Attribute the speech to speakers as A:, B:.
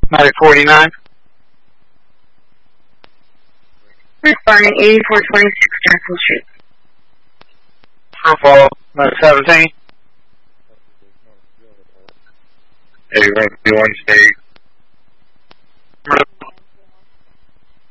A: Matter 49.
B: Responding 8426 Jackson Street.
A: Follow. Matter 17.
C: 81 State.